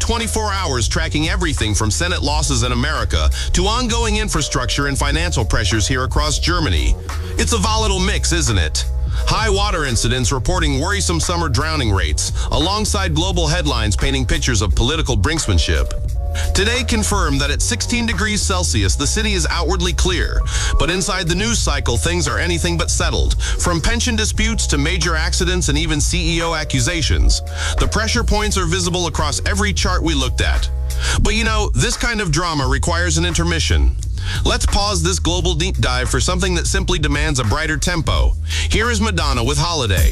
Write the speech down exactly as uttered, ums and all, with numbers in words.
twenty-four hours tracking everything from Senate losses in America to ongoing infrastructure and financial pressures here across Germany. It's a volatile mix, isn't it? High water incidents reporting worrisome summer drowning rates, alongside global headlines painting pictures of political brinksmanship. Today confirmed that at sixteen degrees Celsius, the city is outwardly clear, but inside the news cycle, things are anything but settled. From pension disputes to major accidents and even C E O accusations, the pressure points are visible across every chart we looked at. But you know, this kind of drama requires an intermission. Let's pause this global deep dive for something that simply demands a brighter tempo. Here is Madonna with Holiday.